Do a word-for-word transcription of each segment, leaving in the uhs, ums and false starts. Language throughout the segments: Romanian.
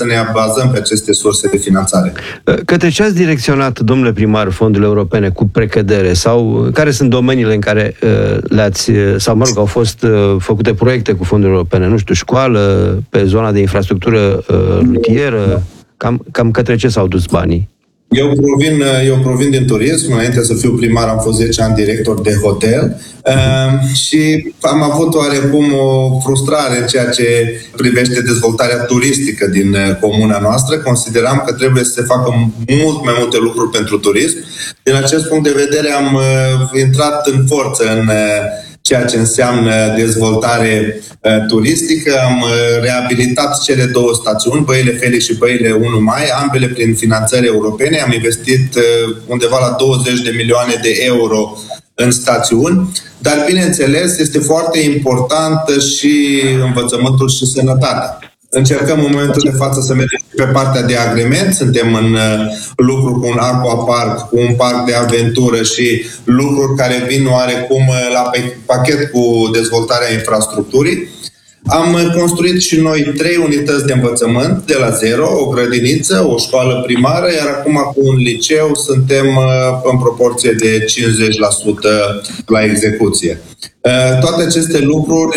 să ne bazăm pe aceste surse de finanțare. Către ce ați direcționat, domnule primar, fondurile europene cu precădere? Sau care sunt domeniile în care le-ați, sau mă rog, au fost făcute proiecte cu fonduri europene? Nu știu, școală, pe zona de infrastructură rutieră? Cam, cam către ce s-au dus banii? Eu provin, eu provin din turism. Înainte să fiu primar am fost zece ani director de hotel uh, și am avut oarecum o frustrare în ceea ce privește dezvoltarea turistică din comuna noastră. Consideram că trebuie să se facă mult mai multe lucruri pentru turism. Din acest punct de vedere am uh, intrat în forță în uh, ceea ce înseamnă dezvoltare uh, turistică. Am uh, reabilitat cele două stațiuni, Băile Felix și Băile unu Mai, ambele prin finanțări europene. Am investit uh, undeva la douăzeci de milioane de euro în stațiuni, dar, bineînțeles, este foarte importantă și învățământul și sănătatea. Încercăm în momentul de față să mergem pe partea de agrement. Suntem în lucru cu un aquapark, cu un parc de aventură și lucruri care vin oarecum la pachet cu dezvoltarea infrastructurii. Am construit și noi trei unități de învățământ de la zero, o grădiniță, o școală primară, iar acum cu un liceu suntem în proporție de cincizeci la sută la execuție. Toate aceste lucruri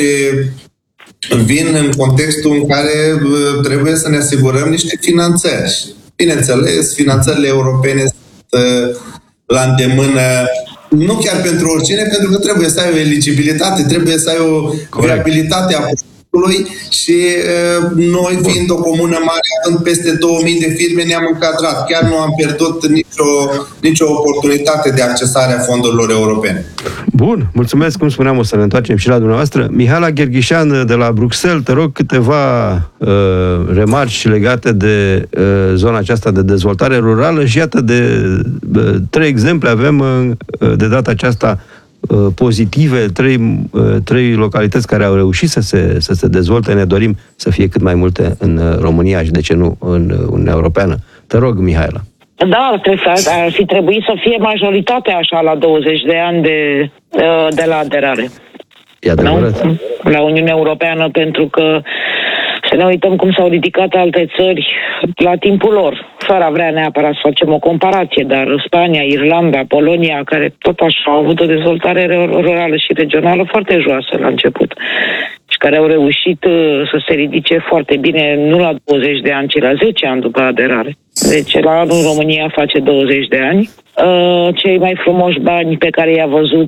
vin în contextul în care trebuie să ne asigurăm niște finanțări. Bineînțeles, finanțările europene sunt la îndemână, nu chiar pentru oricine, pentru că trebuie să ai o eligibilitate, trebuie să ai o viabilitate a proiectului și uh, noi, fiind o comună mare, având peste două mii de firme, ne-am încadrat. Chiar nu am pierdut nicio, nicio oportunitate de accesare a fondurilor europene. Bun, mulțumesc, cum spuneam, o să ne întoarcem și la dumneavoastră. Mihaela Gherghișan de la Bruxelles, te rog câteva uh, remarci legate de uh, zona aceasta de dezvoltare rurală și iată de uh, trei exemple avem uh, de data aceasta uh, pozitive, trei, uh, trei localități care au reușit să se, să se dezvolte. Ne dorim să fie cât mai multe în România și, de ce nu, în Uniunea Europeană. Te rog, Mihaela. Da, ar fi trebuit să fie majoritatea așa la douăzeci de ani de, de la aderare. E adevărat. Nu? La Uniunea Europeană, pentru că să ne uităm cum s-au ridicat alte țări la timpul lor, fără a vrea neapărat să facem o comparație, dar Spania, Irlanda, Polonia, care tot așa au avut o dezvoltare rurală și regională foarte joasă la început și care au reușit să se ridice foarte bine, nu la douăzeci de ani, ci la zece ani după aderare. Deci la anul România face douăzeci de ani. Cei mai frumoși bani pe care i-a văzut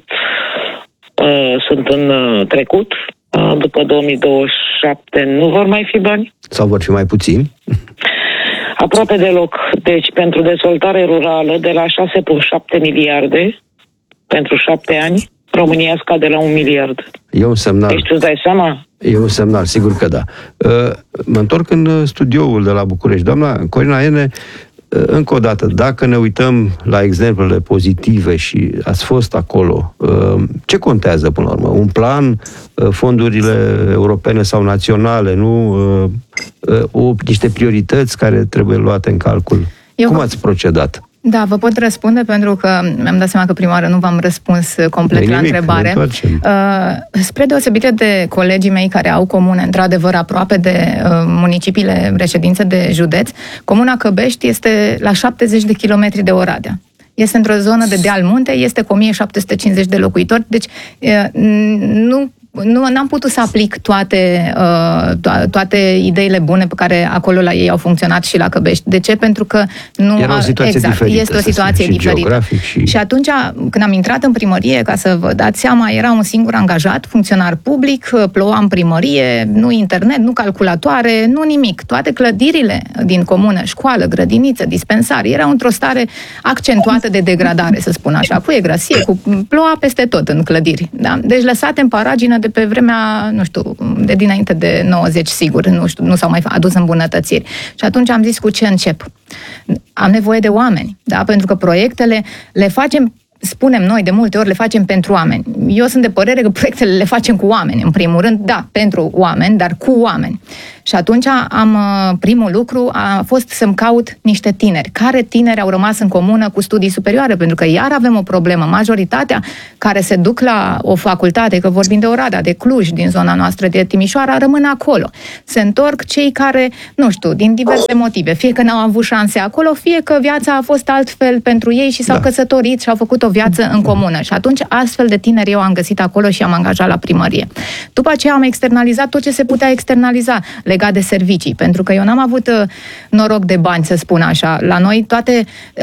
sunt în trecut. După două mii douăzeci și șapte nu vor mai fi bani. Sau vor fi mai puțini? Aproape deloc. Deci pentru dezvoltare rurală, de la șase virgulă șapte miliarde pentru șapte ani, România scade la un miliard. E un semnal. Deci tu îți dai seama? E un semnal, sigur că da. Mă întorc în studioul de la București. Doamna Corina Iene, încă o dată, dacă ne uităm la exemplele pozitive și ați fost acolo, ce contează până la urmă? Un plan, fondurile europene sau naționale, nu? O, niște priorități care trebuie luate în calcul. Eu Cum ați procedat? Da, vă pot răspunde pentru că mi-am dat seama că prima oară nu v-am răspuns complet nimic, la întrebare. Uh, spre deosebire de colegii mei care au comune într-adevăr aproape de uh, municipiile reședințe de județ, comuna Căbești este la șaptezeci de kilometri de Oradea. Este într-o zonă de deal munte, este cu o mie șapte sute cincizeci de locuitori, deci uh, nu Nu am putut să aplic toate, uh, to- toate ideile bune pe care acolo la ei au funcționat și la Căbești. De ce? Pentru că nu Era o situație exact, diferită, este o situație și diferită. Și... și atunci, când am intrat în primărie, ca să vă dați seama, era un singur angajat, funcționar public, ploua în primărie, nu internet, nu calculatoare, nu nimic. Toate clădirile din comună, școală, grădiniță, dispensar, erau într-o stare accentuată de degradare, să spun așa, cu egrasie, cu ploua peste tot în clădiri. Da? Deci lăsate în paragină de pe vremea, nu știu, de dinainte de nouăzeci, sigur, nu știu, nu s-au mai adus îmbunătățiri. Și atunci am zis cu ce încep. Am nevoie de oameni, da? Pentru că proiectele le facem, spunem noi, de multe ori le facem pentru oameni. Eu sunt de părere că proiectele le facem cu oameni, în primul rând, da, pentru oameni, dar cu oameni. Și atunci am, primul lucru a fost să-mi caut niște tineri. Care tineri au rămas în comună cu studii superioare? Pentru că iar avem o problemă. Majoritatea care se duc la o facultate, că vorbim de Oradea, de Cluj, din zona noastră, de Timișoara, rămân acolo. Se întorc cei care, nu știu, din diverse motive. Fie că n-au avut șanse acolo, fie că viața a fost altfel pentru ei și s-au da. căsătorit și au făcut o viață în comună. Și atunci astfel de tineri eu am găsit acolo și am angajat la primărie. După aceea am externalizat tot ce se putea externaliza legat de servicii, pentru că eu n-am avut uh, noroc de bani, să spun așa. La noi toate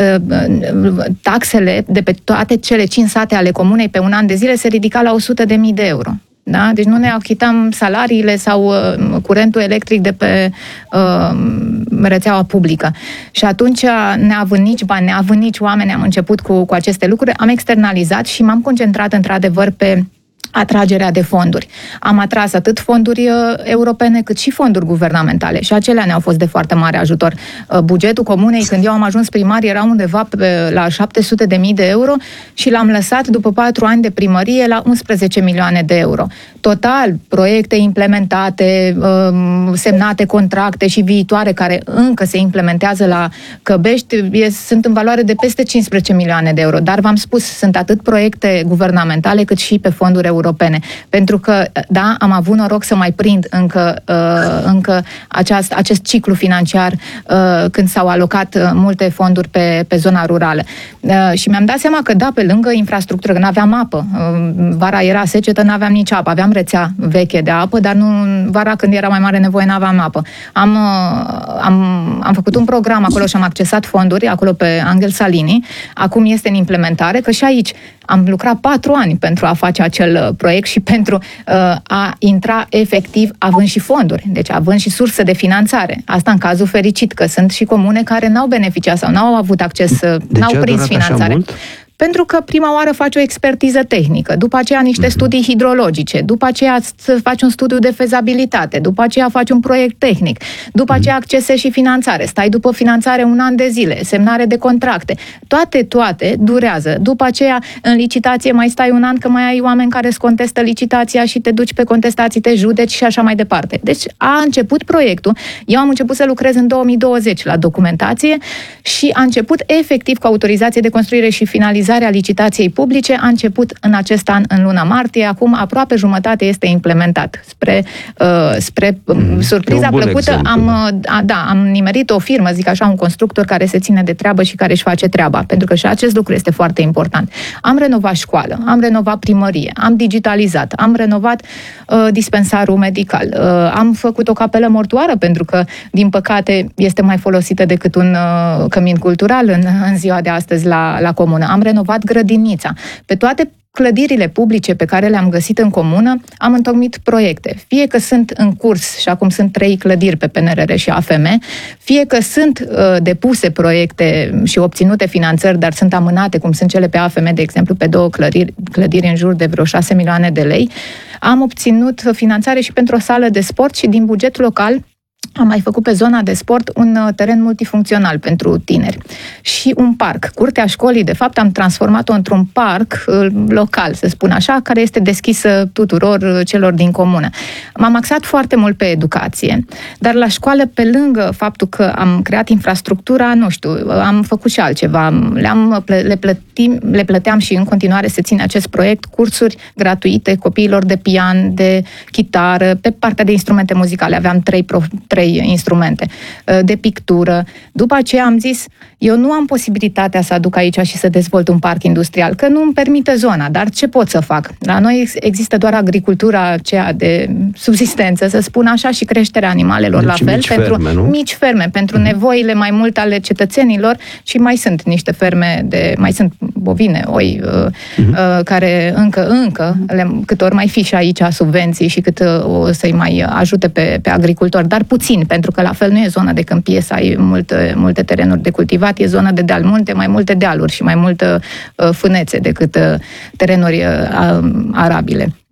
uh, taxele de pe toate cele cinci sate ale comunei pe un an de zile se ridica la o sută de mii de euro. Da? Deci nu ne achitam salariile sau uh, curentul electric de pe uh, rețeaua publică. Și atunci, neavând nici bani, neavând nici oameni, am început cu, cu aceste lucruri, am externalizat și m-am concentrat într-adevăr pe atragerea de fonduri. Am atras atât fonduri uh, europene cât și fonduri guvernamentale și acelea ne-au fost de foarte mare ajutor. Uh, bugetul comunei, când eu am ajuns primar, era undeva pe, la șapte sute de mii de euro și l-am lăsat după patru ani de primărie la unsprezece milioane de euro. Total, proiecte implementate, uh, semnate contracte și viitoare care încă se implementează la Căbești, e, sunt în valoare de peste cincisprezece milioane de euro. Dar v-am spus, sunt atât proiecte guvernamentale cât și pe fonduri europene. Pentru că, da, am avut noroc să mai prind încă, uh, încă aceast, acest ciclu financiar uh, când s-au alocat uh, multe fonduri pe, pe zona rurală. Uh, și mi-am dat seama că, da, pe lângă infrastructură, că n-aveam apă, uh, vara era secetă, n-aveam nici apă, aveam rețea veche de apă, dar nu vara, când era mai mare nevoie, n-aveam apă. Am, uh, am, am făcut un program acolo și am accesat fonduri, acolo pe Angel Salini, acum este în implementare, că și aici am lucrat patru ani pentru a face acel proiect și pentru uh, a intra efectiv având și fonduri, deci având și sursă de finanțare. Asta în cazul fericit, că sunt și comune care n-au beneficiat sau n-au avut acces, de n-au prins finanțare. Pentru că prima oară faci o expertiză tehnică, după aceea niște studii hidrologice, după aceea faci un studiu de fezabilitate, după aceea faci un proiect tehnic, după aceea accesezi și finanțare, stai după finanțare un an de zile, semnare de contracte. Toate, toate durează. După aceea, în licitație mai stai un an că mai ai oameni care îți contestă licitația și te duci pe contestații, te judeci și așa mai departe. Deci a început proiectul, eu am început să lucrez în două mii douăzeci la documentație și a început efectiv cu autorizație de construire și finalizare licitației publice, a început în acest an, în luna martie, acum aproape jumătate este implementat. Spre, uh, spre mm, surpriza plăcută, exemplu, am, uh, da, am nimerit o firmă, zic așa, un constructor care se ține de treabă și care își face treaba, pentru că și acest lucru este foarte important. Am renovat școală, am renovat primărie, am digitalizat, am renovat uh, dispensarul medical, uh, am făcut o capelă mortoară, pentru că, din păcate, este mai folosită decât un uh, cămin cultural în, în ziua de astăzi la, la comună. Am renovat grădinița. Pe toate clădirile publice pe care le-am găsit în comună, am întocmit proiecte. Fie că sunt în curs, și acum sunt trei clădiri pe P N R R și A F M, fie că sunt uh, depuse proiecte și obținute finanțări, dar sunt amânate, cum sunt cele pe A F M, de exemplu, pe două clădiri, clădiri în jur de vreo șase milioane de lei. Am obținut finanțare și pentru o sală de sport și din buget local am mai făcut pe zona de sport un teren multifuncțional pentru tineri și un parc. Curtea școlii, de fapt, am transformat-o într-un parc local, să spun așa, care este deschisă tuturor celor din comună. M-am axat foarte mult pe educație, dar la școală, pe lângă faptul că am creat infrastructura, nu știu, am făcut și altceva. Le-am, le, plătim, le plăteam și în continuare se ține acest proiect, cursuri gratuite copiilor de pian, de chitară, pe partea de instrumente muzicale. Aveam trei, pro, trei instrumente, de pictură. După aceea am zis, eu nu am posibilitatea să aduc aici și să dezvolt un parc industrial, că nu îmi permite zona, dar ce pot să fac? La noi există doar agricultura aceea de subsistență, să spun așa, și creșterea animalelor, deci la fel, mici pentru ferme, nu? mici ferme, pentru mm-hmm. nevoile mai mult ale cetățenilor și mai sunt niște ferme de, mai sunt bovine, oi, mm-hmm. care încă, încă, le, cât ori mai fi și aici subvenții și cât o să-i mai ajute pe, pe agricultori, dar puțin, pentru că la fel nu e zona de câmpie să ai multe, multe terenuri de cultivat, e zona de deal, multe, mai multe dealuri și mai multe uh, fânețe decât uh, terenuri uh, arabile.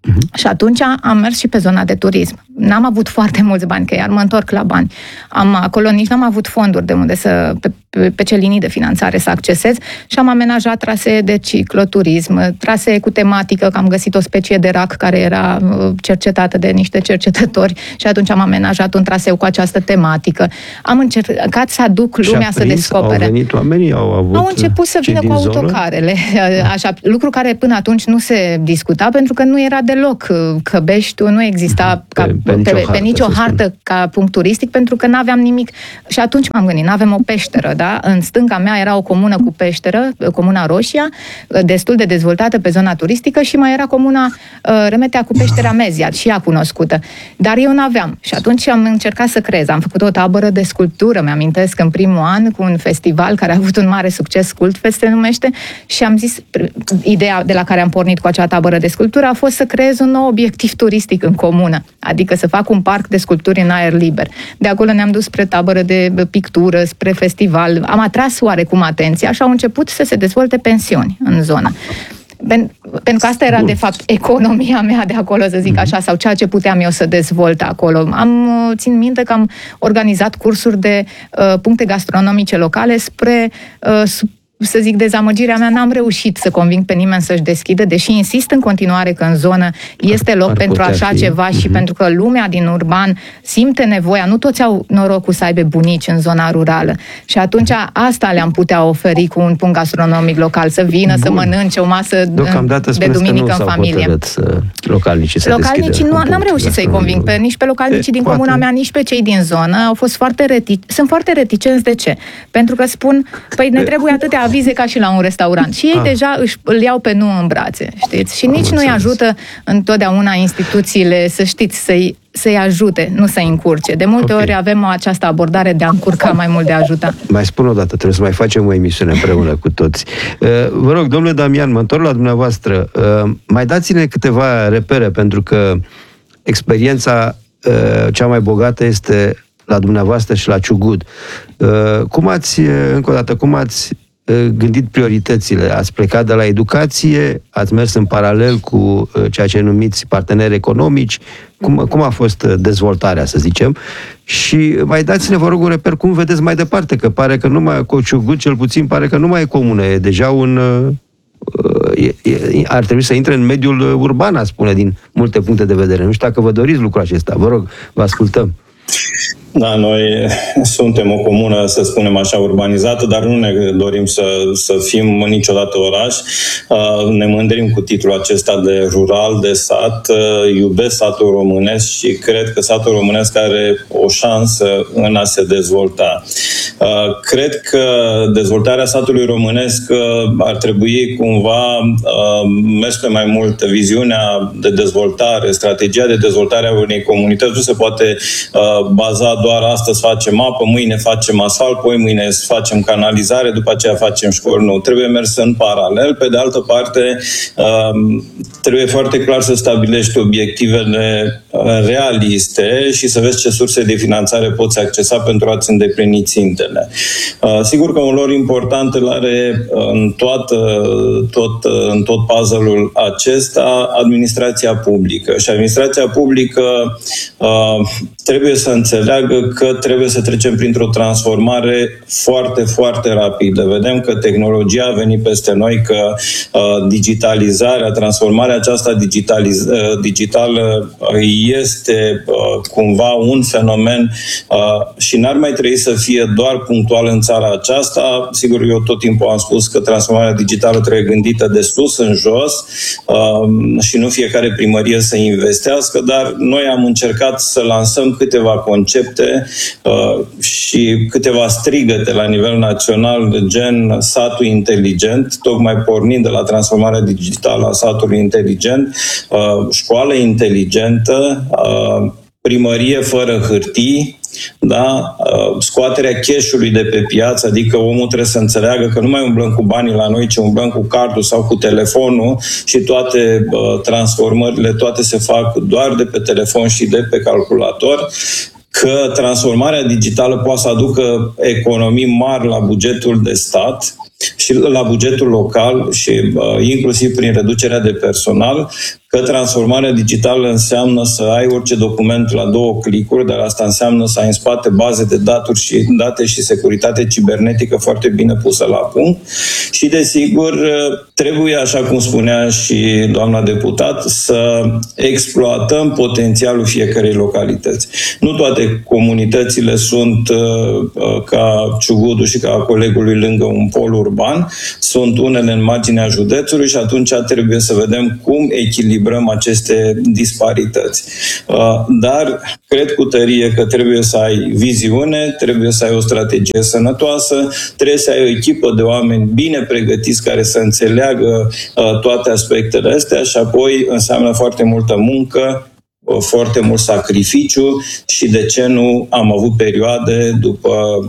Uh-huh. Și atunci am mers și pe zona de turism. N-am avut foarte mulți bani, că iar mă întorc la bani. Am, acolo nici n-am avut fonduri de unde să, pe, pe, pe ce linii de finanțare să accesez și am amenajat trasee de cicloturism, trasee cu tematică, că am găsit o specie de rac care era cercetată de niște cercetători și atunci am amenajat un traseu cu această tematică. Am încercat să aduc lumea prins, să descopere. Au venit oamenii, au avut Au început să vină cu autocarele, așa, lucru care până atunci nu se discuta, pentru că nu era deloc Căbeștiul, nu exista ca, pe, pe, nicio pe, hartă, pe nicio hartă ca punct turistic, pentru că n-aveam nimic. Și atunci m-am gândit, n-avem o peșteră, da? În stânga mea era o comună cu peșteră, Comuna Roșia, destul de dezvoltată pe zona turistică și mai era comuna uh, Remetea cu peștera Mezia, și ea cunoscută. Dar eu n-aveam. Și atunci am încercat să creez. Am făcut o tabără de sculptură, mi-amintesc, în primul an, cu un festival care a avut un mare succes, Cultfest se numește, și am zis, ideea de la care am pornit cu acea tabără de sculptură a fost să creez un nou obiectiv turistic în comună, adică să fac un parc de sculpturi în aer liber. De acolo ne-am dus spre tabără de pictură, spre festival. Am atras oarecum atenția și au început să se dezvolte pensiuni în zonă. Pen, pentru că asta era, Bun. de fapt, economia mea de acolo, să zic așa, sau ceea ce puteam eu să dezvolt acolo. Am, țin minte că am organizat cursuri de uh, puncte gastronomice locale spre uh, să zic, dezamăgirea mea, n-am reușit să conving pe nimeni să-și deschidă, deși insist în continuare că în zonă este loc ar, ar pentru așa fi. ceva și uh-huh. pentru că lumea din urban simte nevoia, nu toți au norocul să aibă bunici în zona rurală. Și atunci asta le-am putea oferi cu un punct gastronomic local, să vină, Bun. să mănânce o masă de duminică în familie. Să localnicii să localnicii nu am reușit să-i conving pe, nici pe localnicii e, din poate. comuna mea, nici pe cei din zonă. Au fost foarte reticenți. Sunt foarte reticenți. De ce? Pentru că spun, păi ne trebuie atâtea avize ca și la un restaurant. Și ei ah. deja își, îl iau pe nu în brațe, știți? Și nici nu-i ajută întotdeauna instituțiile, să știți, să-i, să-i ajute, nu să-i încurce. De multe okay. ori avem o această abordare de a încurca mai mult de a ajuta. Mai spun o dată, trebuie să mai facem o emisiune împreună cu toți. Uh, vă rog, domnule Damian, mă întorc la dumneavoastră. Uh, mai dați-ne câteva repere, pentru că experiența uh, cea mai bogată este la dumneavoastră și la Ciugud. Uh, cum ați, încă o dată, cum ați gândit prioritățile? Ați plecat de la educație, ați mers în paralel cu ceea ce numiți parteneri economici. Cum, cum a fost dezvoltarea, să zicem? Și mai dați-ne, vă rog, un reper, cum vedeți mai departe, că pare că nu mai, cu Ciugud cel puțin, pare că nu mai e comună, e deja un... E, e, ar trebui să intre în mediul urban, a spune, din multe puncte de vedere. Nu știu dacă vă doriți lucrul acesta. Vă rog, vă ascultăm. Da, noi suntem o comună, să spunem așa, urbanizată, dar nu ne dorim să, să fim niciodată oraș. Ne mândrim cu titlul acesta de rural, de sat. Iubesc satul românesc și cred că satul românesc are o șansă în a se dezvolta. Cred că dezvoltarea satului românesc ar trebui cumva mers pe mai mult. Viziunea de dezvoltare, strategia de dezvoltare a unei comunități nu se poate baza doar astăzi facem apă, mâine facem asfalt, poi mâine facem canalizare, după aceea facem școli. Nu, trebuie mers în paralel. Pe de altă parte, trebuie foarte clar să stabilești obiectivele realiste și să vezi ce surse de finanțare poți accesa pentru a-ți îndeplini țintele. Sigur că un rol important îl are în, toată, tot, în tot puzzle-ul acesta administrația publică. Și administrația publică trebuie să înțeleagă că trebuie să trecem printr-o transformare foarte, foarte rapidă. Vedem că tehnologia a venit peste noi, că uh, digitalizarea, transformarea aceasta digitaliz- uh, digitală este uh, cumva un fenomen uh, și n-ar mai trebui să fie doar punctual în țara aceasta. Sigur, eu tot timpul am spus că transformarea digitală trebuie gândită de sus în jos uh, și nu fiecare primărie să investească, dar noi am încercat să lansăm câteva concepte uh, și câteva strigăte la nivel național, gen satul inteligent, tocmai pornind de la transformarea digitală a satului inteligent, uh, școală inteligentă, uh, primărie fără hârtii, da? Scoaterea cash-ului de pe piață, adică omul trebuie să înțeleagă că nu mai umblăm cu banii la noi, ci umblăm cu cardul sau cu telefonul și toate uh, transformările, toate se fac doar de pe telefon și de pe calculator, că transformarea digitală poate să aducă economii mari la bugetul de stat și la bugetul local și uh, inclusiv prin reducerea de personal, că transformarea digitală înseamnă să ai orice document la două clicuri, dar asta înseamnă să ai în spate baze de date și, date și securitate cibernetică foarte bine pusă la punct. Și, desigur, trebuie, așa cum spunea și doamna deputat, să exploatăm potențialul fiecărei localități. Nu toate comunitățile sunt ca Ciugudu și ca colegului lângă un pol urban, sunt unele în marginea județului și atunci trebuie să vedem cum echilibrăm aceste disparități. Dar cred cu tărie că trebuie să ai viziune, trebuie să ai o strategie sănătoasă, trebuie să ai o echipă de oameni bine pregătiți care să înțeleagă toate aspectele astea și apoi înseamnă foarte multă muncă, foarte mult sacrificiu și, de ce nu, am avut perioade după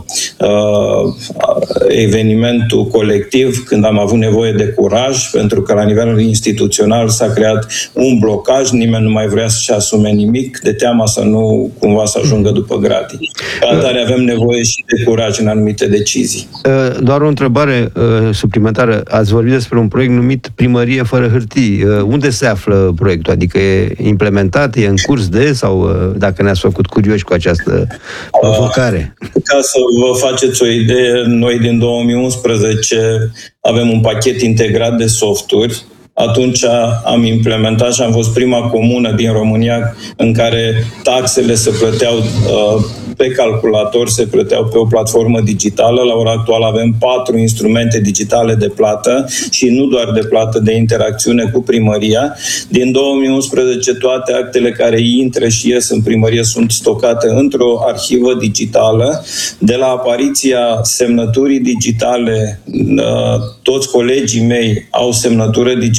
uh, evenimentul colectiv când am avut nevoie de curaj, pentru că la nivelul instituțional s-a creat un blocaj, nimeni nu mai vrea să-și asume nimic, de teama să nu cumva să ajungă după gratii. Ca atare avem nevoie și de curaj în anumite decizii. Doar o întrebare uh, suplimentară. Ați vorbit despre un proiect numit Primărie fără hârtii. Uh, unde se află proiectul? Adică e implementat, e în curs de, sau dacă ne-ați făcut curioși cu această provocare? Ca să vă faceți o idee, noi din două mii unsprezece avem un pachet integrat de softuri. Atunci am implementat și am fost prima comună din România în care taxele se plăteau uh, pe calculator, se plăteau pe o platformă digitală. La ora actuală avem patru instrumente digitale de plată și nu doar de plată, de interacțiune cu primăria. Din două mii unsprezece toate actele care intră și ies în primărie sunt stocate într-o arhivă digitală. De la apariția semnăturii digitale, uh, toți colegii mei au semnătură digitală,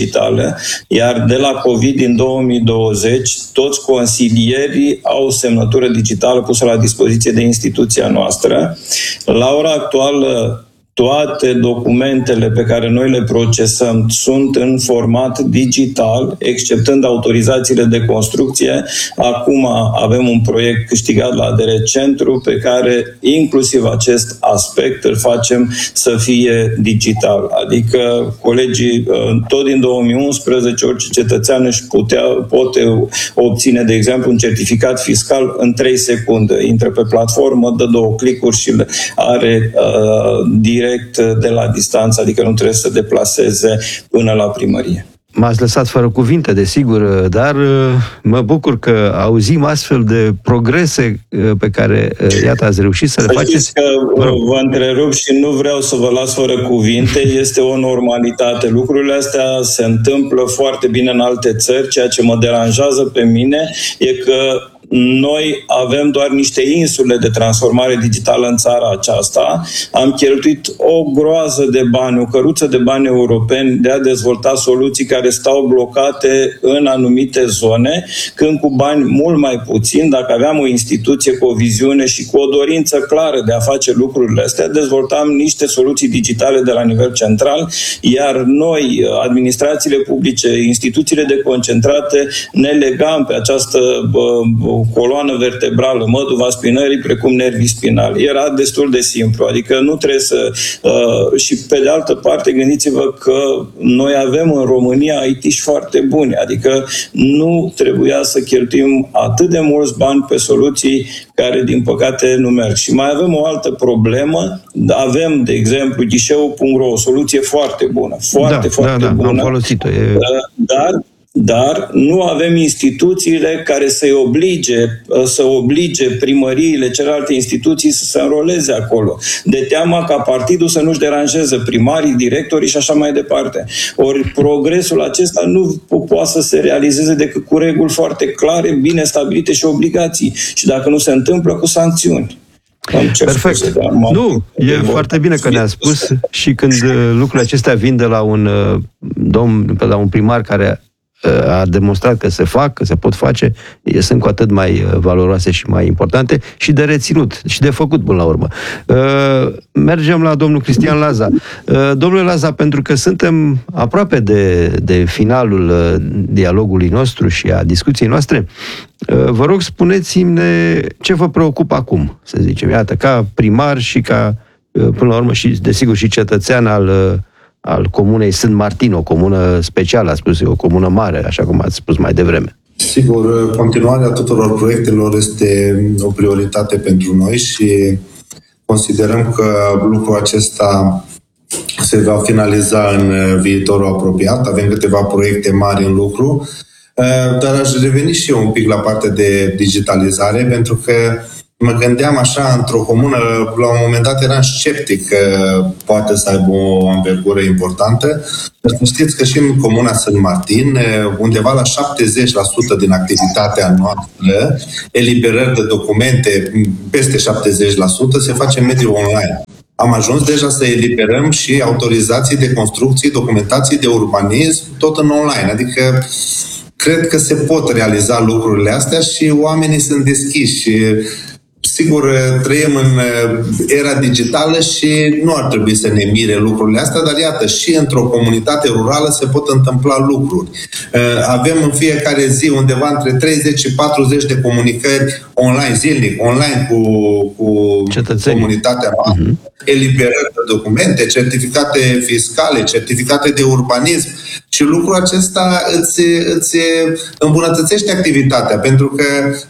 iar de la COVID din două mii douăzeci, toți consilierii au semnătură digitală pusă la dispoziție de instituția noastră. La ora actuală, toate documentele pe care noi le procesăm sunt în format digital, exceptând autorizațiile de construcție. Acum avem un proiect câștigat la A D R Centru pe care inclusiv acest aspect îl facem să fie digital. Adică colegii, tot din două mii unsprezece, orice cetățean își putea, poate obține, de exemplu, un certificat fiscal în trei secunde. Intră pe platformă, dă două clicuri și are uh, direct de la distanță, adică nu trebuie să deplaseze până la primărie. M-ați lăsat fără cuvinte, desigur, dar mă bucur că auzim astfel de progrese pe care, iată, ați reușit să le faceți. Știți că vă întrerup și nu vreau să vă las fără cuvinte, este o normalitate. Lucrurile astea se întâmplă foarte bine în alte țări. Ceea ce mă deranjează pe mine e că noi avem doar niște insule de transformare digitală în țara aceasta. Am cheltuit o groază de bani, o căruță de bani europeni de a dezvolta soluții care stau blocate în anumite zone, când cu bani mult mai puțin, dacă aveam o instituție cu o viziune și cu o dorință clară de a face lucrurile astea, dezvoltam niște soluții digitale de la nivel central, iar noi, administrațiile publice, instituțiile deconcentrate, ne legam pe această bă, coloană vertebrală, măduva spinării, precum nervii spinali. Era destul de simplu, adică nu trebuie să... Uh, și pe de altă parte, gândiți-vă că noi avem în România I T-și foarte buni, adică nu trebuia să cheltuim atât de mulți bani pe soluții care, din păcate, nu merg. Și mai avem o altă problemă. Avem, de exemplu, ghișeu punct ro, o soluție foarte bună, foarte, da, foarte da, da, bună. Am folosit-o. E... Dar Dar nu avem instituțiile care să-i oblige, să oblige primăriile, celelalte instituții să se înroleze acolo. De teama ca partidul să nu-și deranjeze primarii, directorii și așa mai departe. Ori progresul acesta nu poate să se realizeze decât cu reguli foarte clare, bine stabilite și obligații. Și dacă nu se întâmplă, cu sancțiuni. Perfect. Scuze, nu, e foarte bine că ne-a spus și când lucrurile acestea vin de la un domn, de la un primar care a demonstrat că se fac, că se pot face, sunt cu atât mai valoroase și mai importante și de reținut și de făcut până la urmă. Mergem la domnul Cristian Laza. Domnule Laza, pentru că suntem aproape de, de finalul dialogului nostru și a discuției noastre, vă rog, spuneți-mi ce vă preocupă acum, să zicem, iată, ca primar și ca, până la urmă, și desigur și cetățean al al comunei Sânt Martin, o comună specială, a spus, o comună mare, așa cum ați spus mai devreme. Sigur, continuarea tuturor proiectelor este o prioritate pentru noi și considerăm că lucrul acesta se va finaliza în viitorul apropiat. Avem câteva proiecte mari în lucru, dar aș reveni și eu un pic la partea de digitalizare, pentru că mă gândeam așa, într-o comună, la un moment dat eram sceptic că poate să aibă o anvergură importantă. Dar să știți că și în comuna Sânt Martin, undeva la șaptezeci la sută din activitatea noastră, eliberări de documente, peste șaptezeci la sută, se face în mediul online. Am ajuns deja să eliberăm și autorizații de construcții, documentații de urbanism, tot în online. Adică cred că se pot realiza lucrurile astea și oamenii sunt deschiși. Sigur, trăim în era digitală și nu ar trebui să ne mire lucrurile astea, dar iată, și într-o comunitate rurală se pot întâmpla lucruri. Avem în fiecare zi undeva între treizeci și patruzeci de comunicări online, zilnic, online cu, cu comunitatea noastră, uh-huh. eliberări de documente, certificate fiscale, certificate de urbanism. Și lucrul acesta îți, îți îmbunătățește activitatea, pentru că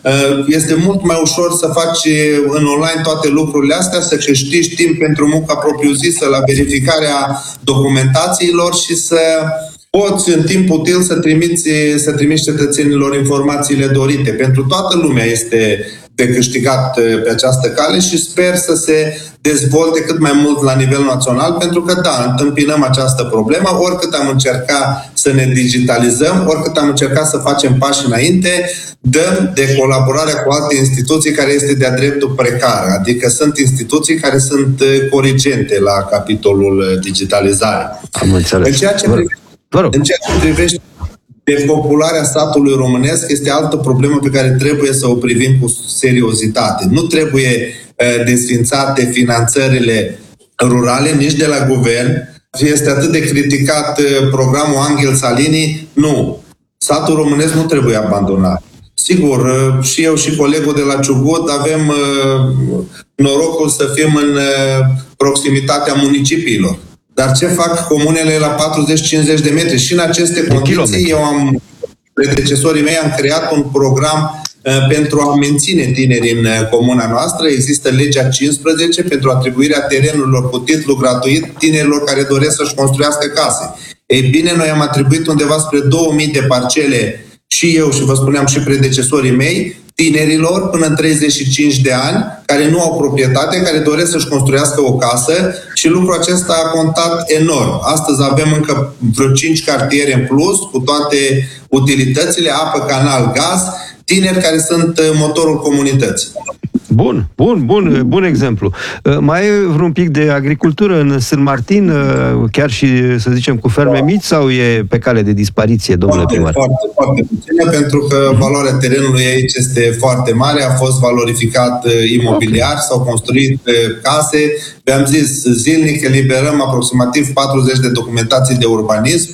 este mult mai ușor să faci în online toate lucrurile astea, să câștigi timp pentru munca propriu-zisă la verificarea documentațiilor și să poți în timp util să trimiți, să trimiți cetățenilor informațiile dorite. Pentru toată lumea este de câștigat pe această cale și sper să se dezvolte cât mai mult la nivel național, pentru că, da, întâmpinăm această problemă, oricât am încercat să ne digitalizăm, oricât am încercat să facem pași înainte, dăm de colaborarea cu alte instituții care este de-a dreptul precară, adică sunt instituții care sunt corigente la capitolul digitalizare. Am înțeles. În ceea ce privește, în ceea ce privește depopularea statului românesc, este altă problemă pe care trebuie să o privim cu seriozitate. Nu trebuie uh, desfințate finanțările rurale nici de la guvern. Este atât de criticat uh, programul Angel Salini. Nu. Satul românesc nu trebuie abandonat. Sigur, uh, și eu și colegul de la Ciugut avem uh, norocul să fim în uh, proximitatea municipiilor. Dar ce fac comunele la patruzeci cincizeci de metri? Și în aceste condiții, eu am, predecesorii mei, am creat un program uh, pentru a menține tinerii în uh, comuna noastră. Există legea cincisprezece pentru atribuirea terenurilor cu titlu gratuit tinerilor care doresc să-și construiască case. Ei bine, noi am atribuit undeva spre două mii de parcele, și eu și vă spuneam și predecesorii mei, tinerilor până în treizeci și cinci de ani, care nu au proprietate, care doresc să-și construiască o casă, și lucrul acesta a contat enorm. Astăzi avem încă vreo cinci cartiere în plus, cu toate utilitățile, apă, canal, gaz, tineri care sunt motorul comunității. Bun, bun, bun, bun exemplu. Mai e vreun pic de agricultură în Sânt Martin, chiar și, să zicem, cu ferme mici, sau e pe cale de dispariție, domnule foarte, primar? Foarte, foarte puțină, pentru că valoarea terenului aici este foarte mare, a fost valorificat imobiliar, okay. S-au construit case. V-am zis, zilnic eliberăm aproximativ patruzeci de documentații de urbanism.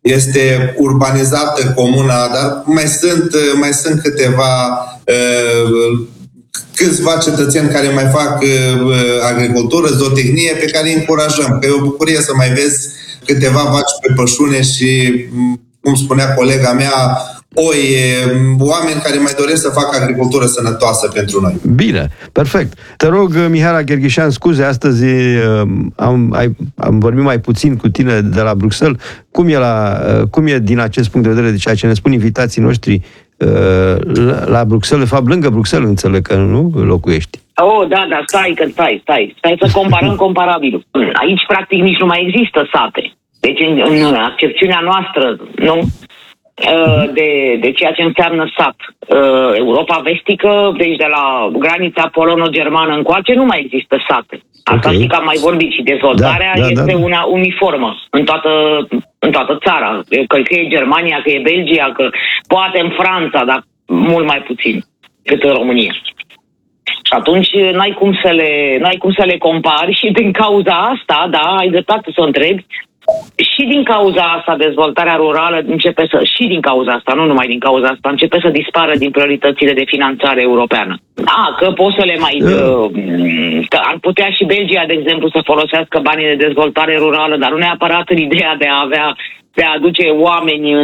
Este urbanizată comuna, dar mai sunt, mai sunt câteva uh, câțiva cetățeni care mai fac uh, agricultură, zootehnie, pe care îi încurajăm. Că e o bucurie să mai vezi câteva vaci pe pășune și, cum spunea colega mea, oi, oameni care mai doresc să facă agricultură sănătoasă pentru noi. Bine, perfect. Te rog, Mihaela Gherghișan, scuze, astăzi am, ai, am vorbit mai puțin cu tine de la Bruxelles. Cum e, la, cum e din acest punct de vedere, de ceea ce ne spun invitații noștri la, la Bruxelles, de fapt, lângă Bruxelles, înțeleg că nu locuiești. Oh, da, da, stai, că stai, stai. Stai să comparăm comparabilul. Aici, practic, nici nu mai există sate. Deci, în, în accepțiunea noastră, nu? De, de ceea ce înseamnă sat. Europa vestică, deci de la granița polono-germană încoace, nu mai există sate. Asta okay. Știi că am mai vorbit și dezvoltarea da, da, este da. Una uniformă în toată, în toată țara. Că, că e Germania, că e Belgia, că poate în Franța, dar mult mai puțin decât în România. Și atunci n-ai cum să le, n-ai cum să le compari și din cauza asta, da, ai dreptate să o întrebi, și și din cauza asta dezvoltarea rurală începe să, și din cauza asta, nu numai din cauza asta, începe să dispară din prioritățile de finanțare europeană. Da, că poți să le mai... Uh, că ar putea și Belgia, de exemplu, să folosească banii de dezvoltare rurală, dar nu neapărat în ideea de a avea, de a aduce oameni în,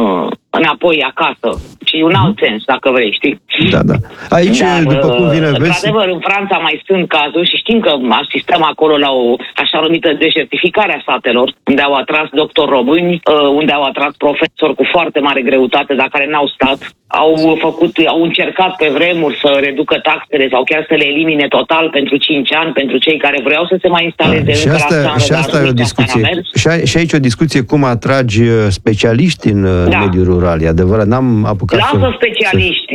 înapoi acasă, ci un alt sens, dacă vrei, știi? Da, da. Aici, dar, după cum vine, vezi... Într-adevăr, în Franța mai sunt cazuri și știm că asistăm acolo la o așa numită deșertificare a satelor, unde au atras doctori români, unde au atras profesori cu foarte mare greutate, dar care n-au stat. Au făcut, au încercat pe vremuri să reducă taxele sau chiar să le elimine total pentru cinci ani, pentru cei care vreau să se mai instaleze. Da, și asta, țară, și asta e o discuție. Și, a, și aici o discuție cum atragi specialiști în da. mediul rural. E adevărat, n-am apucat Lasă să... specialiști.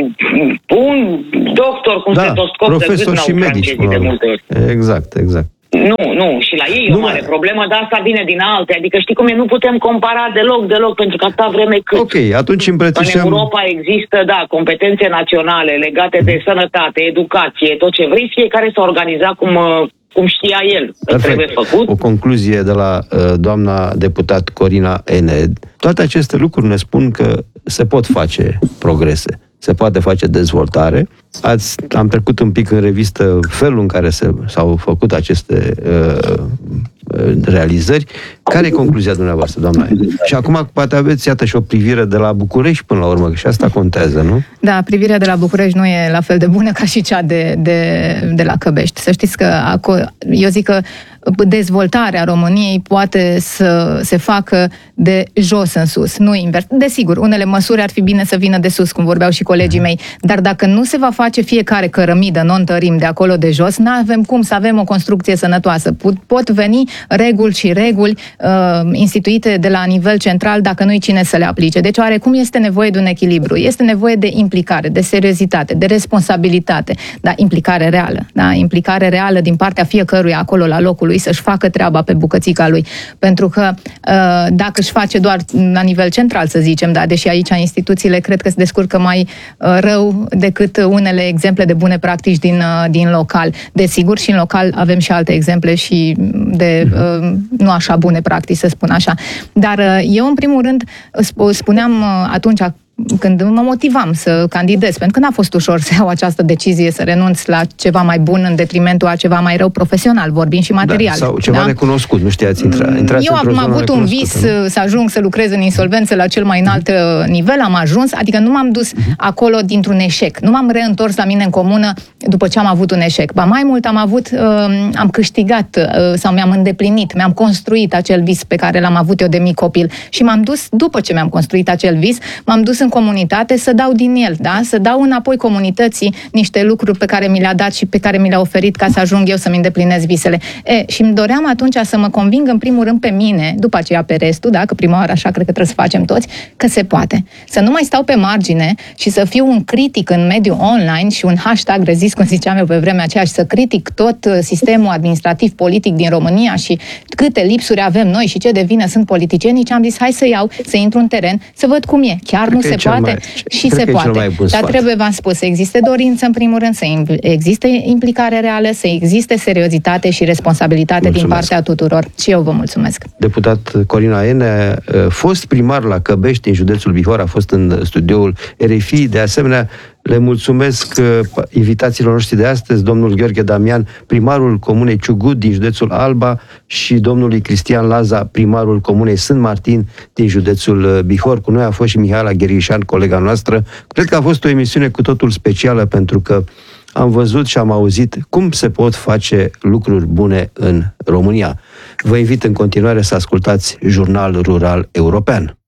Un doctor cu da, stetoscop profesor de și medici. de multe ori. Exact, exact. Nu, nu, și la ei e o mare problemă, dar asta vine din alte. Adică știi cum e, nu putem compara deloc, deloc, pentru că atâta vreme cât ok, atunci îmbrățișăm... în Europa există, da, competențe naționale legate de sănătate, educație, tot ce vrei, fiecare s-a organizat cum, cum știa el că trebuie făcut. O concluzie de la uh, doamna deputat Corina Ened. Toate aceste lucruri ne spun că se pot face progrese. Se poate face dezvoltare. Ați, am trecut un pic în revistă felul în care se, s-au făcut aceste uh, realizări. Care e concluzia dumneavoastră, doamna? Și acum poate aveți, iată, și o privire de la București până la urmă, că și asta contează, nu? Da, privirea de la București nu e la fel de bună ca și cea de, de, de la Căbești. Să știți că eu zic că dezvoltarea României poate să se facă de jos în sus, nu invers. Desigur, unele măsuri ar fi bine să vină de sus, cum vorbeau și colegii mei, dar dacă nu se va face fiecare cărămidă, nu întărim de acolo de jos, nu avem cum să avem o construcție sănătoasă. Pot, pot veni reguli și reguli uh, instituite de la nivel central dacă nu-i cine să le aplice. Deci, oarecum este nevoie de un echilibru. Este nevoie de implicare, de seriozitate, de responsabilitate, dar implicare reală. Da? Implicare reală din partea fiecăruia acolo la locul lui să-și facă treaba pe bucățica lui. Pentru că uh, dacă își face doar la nivel central, să zicem, da, deși aici instituțiile cred că se descurcă mai uh, rău decât unele exemple de bune practici din, uh, din local. Desigur, și în local avem și alte exemple și de uh, nu așa bune practici, să spun așa. Dar uh, eu, în primul rând, spuneam uh, atunci când mă motivam să candidez, pentru că n-a fost ușor să iau această decizie, să renunț la ceva mai bun în detrimentul a ceva mai rău profesional, vorbind și material. Da, sau ceva da? necunoscut, nu știați intra. Eu am avut un vis nu? să ajung să lucrez în insolvență la cel mai înalt uh-huh. nivel, am ajuns, adică nu m-am dus uh-huh. acolo dintr-un eșec. Nu m-am reîntors la mine în comună după ce am avut un eșec. Ba mai mult am avut, uh, am câștigat uh, sau mi-am îndeplinit, mi-am construit acel vis pe care l-am avut eu de mic copil și m-am dus, după ce mi-am construit acel vis, m-am dus în comunitate să dau din el, da? Să dau înapoi comunității niște lucruri pe care mi le-a dat și pe care mi le-a oferit ca să ajung eu să-mi îndeplinesc visele. E, și îmi doream atunci să mă conving în primul rând pe mine, după aceea pe restul, da? Că prima oară așa cred că trebuie să facem toți, că se poate. Să nu mai stau pe margine și să fiu un critic în mediul online și un hashtag rezist, cum ziceam eu pe vremea aceea, și să critic tot sistemul administrativ politic din România și câte lipsuri avem noi și ce de vină sunt politicienii, și am zis hai să iau, să intru în teren, să văd cum e. Chiar nu se poate mai, și se poate. Dar trebuie, v-am spus, să existe dorință în primul rând, să existe implicare reală, să existe seriozitate și responsabilitate mulțumesc. Din partea tuturor. Și eu vă mulțumesc. Deputat Corina Ene, fost primar la Căbești, în județul Bihor, a fost în studioul R F I. De asemenea, le mulțumesc invitațiilor noștri de astăzi, domnul Gheorghe Damian, primarul comunei Ciugud din județul Alba, și domnului Cristian Laza, primarul comunei Sânt Martin din județul Bihor. Cu noi a fost și Mihaela Gherghișan, colega noastră. Cred că a fost o emisiune cu totul specială, pentru că am văzut și am auzit cum se pot face lucruri bune în România. Vă invit în continuare să ascultați Jurnal Rural European.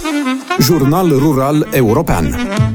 Jurnal Rural European.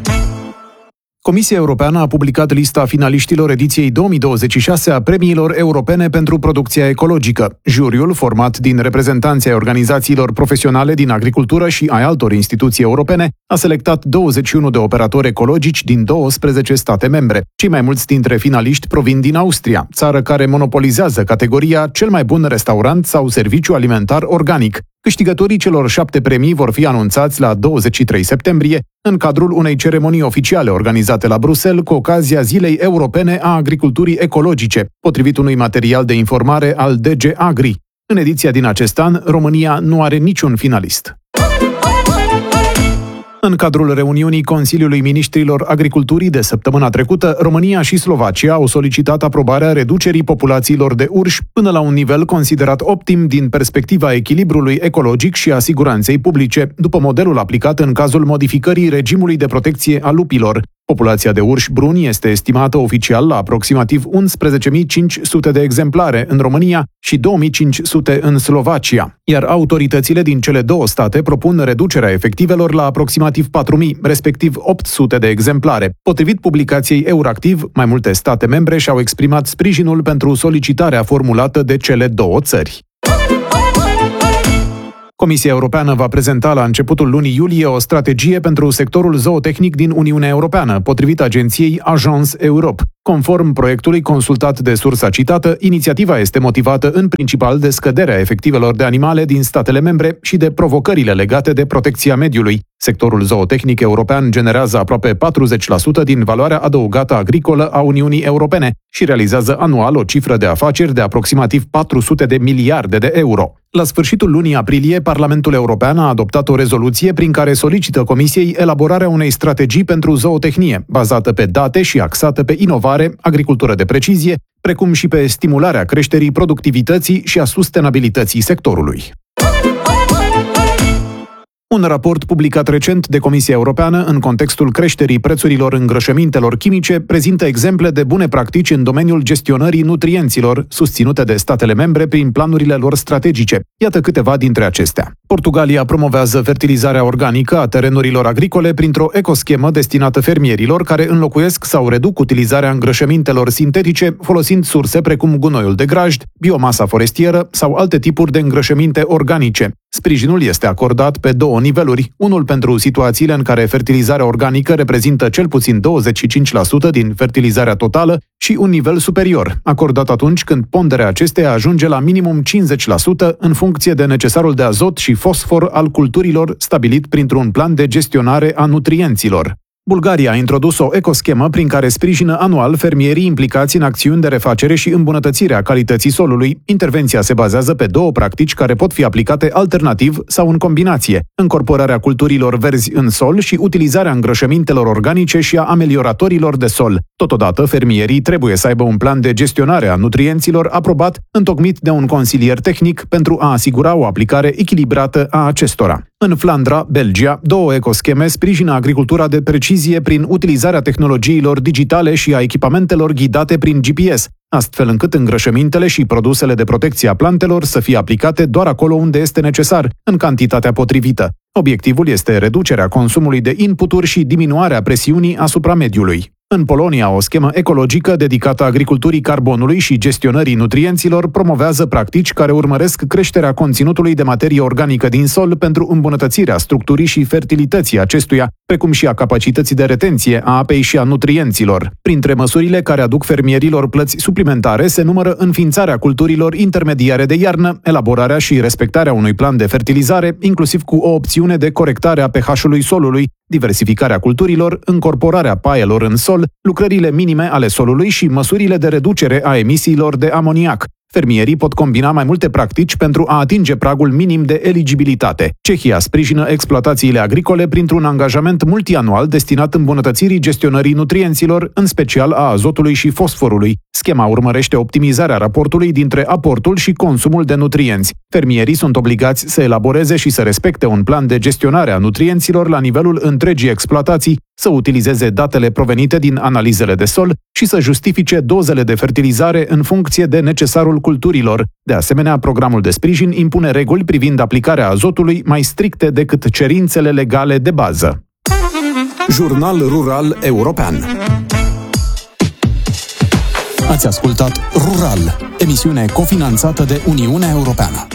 Comisia Europeană a publicat lista finaliștilor ediției două mii douăzeci și șase a premiilor europene pentru producția ecologică. Juriul, format din reprezentanții ai organizațiilor profesionale din agricultură și ai altor instituții europene, a selectat douăzeci și unu de operatori ecologici din douăsprezece state membre. Cei mai mulți dintre finaliști provin din Austria, țară care monopolizează categoria cel mai bun restaurant sau serviciu alimentar organic. Câștigătorii celor șapte premii vor fi anunțați la douăzeci și trei septembrie, în cadrul unei ceremonii oficiale organizate la Bruxelles cu ocazia Zilei Europene a Agriculturii Ecologice, potrivit unui material de informare al D G Agri. În ediția din acest an, România nu are niciun finalist. În cadrul reuniunii Consiliului Ministrilor Agriculturii de săptămâna trecută, România și Slovacia au solicitat aprobarea reducerii populațiilor de urși până la un nivel considerat optim din perspectiva echilibrului ecologic și a siguranței publice, după modelul aplicat în cazul modificării regimului de protecție a lupilor. Populația de urși bruni este estimată oficial la aproximativ unsprezece mii cinci sute de exemplare în România și două mii cinci sute în Slovacia, iar autoritățile din cele două state propun reducerea efectivelor la aproximativ patru mii, respectiv opt sute de exemplare. Potrivit publicației Euractiv, mai multe state membre și-au exprimat sprijinul pentru solicitarea formulată de cele două țări. Comisia Europeană va prezenta la începutul lunii iulie o strategie pentru sectorul zootehnic din Uniunea Europeană, potrivit agenției Agence Europe. Conform proiectului consultat de sursa citată, inițiativa este motivată în principal de scăderea efectivelor de animale din statele membre și de provocările legate de protecția mediului. Sectorul zootehnic european generează aproape patruzeci la sută din valoarea adăugată agricolă a Uniunii Europene și realizează anual o cifră de afaceri de aproximativ patru sute de miliarde de euro. La sfârșitul lunii aprilie, Parlamentul European a adoptat o rezoluție prin care solicită Comisiei elaborarea unei strategii pentru zootehnie, bazată pe date și axată pe inovare, agricultură de precizie, precum și pe stimularea creșterii productivității și a sustenabilității sectorului. Un raport publicat recent de Comisia Europeană în contextul creșterii prețurilor îngrășămintelor chimice prezintă exemple de bune practici în domeniul gestionării nutrienților, susținute de statele membre prin planurile lor strategice. Iată câteva dintre acestea. Portugalia promovează fertilizarea organică a terenurilor agricole printr-o ecoschemă destinată fermierilor care înlocuiesc sau reduc utilizarea îngrășămintelor sintetice folosind surse precum gunoiul de grajd, biomasa forestieră sau alte tipuri de îngrășăminte organice. Sprijinul este acordat pe două niveluri, unul pentru situațiile în care fertilizarea organică reprezintă cel puțin douăzeci și cinci la sută din fertilizarea totală și un nivel superior, acordat atunci când ponderea acesteia ajunge la minimum cincizeci la sută în funcție de necesarul de azot și fosfor al culturilor stabilit printr-un plan de gestionare a nutrienților. Bulgaria a introdus o ecoschemă prin care sprijină anual fermierii implicați în acțiuni de refacere și îmbunătățire a calității solului. Intervenția se bazează pe două practici care pot fi aplicate alternativ sau în combinație: încorporarea culturilor verzi în sol și utilizarea îngrășămintelor organice și a amelioratorilor de sol. Totodată, fermierii trebuie să aibă un plan de gestionare a nutrienților aprobat, întocmit de un consilier tehnic pentru a asigura o aplicare echilibrată a acestora. În Flandra, Belgia, două ecoscheme sprijină agricultura de precizie prin utilizarea tehnologiilor digitale și a echipamentelor ghidate prin G P S, astfel încât îngrășămintele și produsele de protecție a plantelor să fie aplicate doar acolo unde este necesar, în cantitatea potrivită. Obiectivul este reducerea consumului de inputuri și diminuarea presiunii asupra mediului. În Polonia, o schemă ecologică dedicată agriculturii carbonului și gestionării nutrienților promovează practici care urmăresc creșterea conținutului de materie organică din sol pentru îmbunătățirea structurii și fertilității acestuia, precum și a capacității de retenție a apei și a nutrienților. Printre măsurile care aduc fermierilor plăți suplimentare se numără înființarea culturilor intermediare de iarnă, elaborarea și respectarea unui plan de fertilizare, inclusiv cu o opțiune de corectare a pH-ului solului, diversificarea culturilor, încorporarea paielor în sol, lucrările minime ale solului și măsurile de reducere a emisiilor de amoniac. Fermierii pot combina mai multe practici pentru a atinge pragul minim de eligibilitate. Cehia sprijină exploatațiile agricole printr-un angajament multianual destinat îmbunătățirii gestionării nutrienților, în special a azotului și fosforului. Schema urmărește optimizarea raportului dintre aportul și consumul de nutrienți. Fermierii sunt obligați să elaboreze și să respecte un plan de gestionare a nutrienților la nivelul întregii exploatații, să utilizeze datele provenite din analizele de sol și să justifice dozele de fertilizare în funcție de necesarul culturilor. De asemenea, programul de sprijin impune reguli privind aplicarea azotului mai stricte decât cerințele legale de bază. Jurnal Rural European. Ați ascultat Rural, emisiune cofinanțată de Uniunea Europeană.